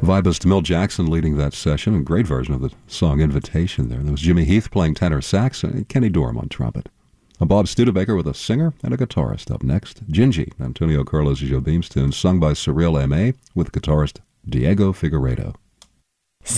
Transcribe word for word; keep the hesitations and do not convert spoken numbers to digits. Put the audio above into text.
vibist Milt Jackson leading that session, a great version of the song Invitation there. There was Jimmy Heath playing tenor sax and Kenny Dorham on trumpet. A Bob Studebaker with a singer and a guitarist up next. Gingy, Antonio Carlos Jobim's tune, sung by Cyril Aimé with guitarist Diego Figueiredo.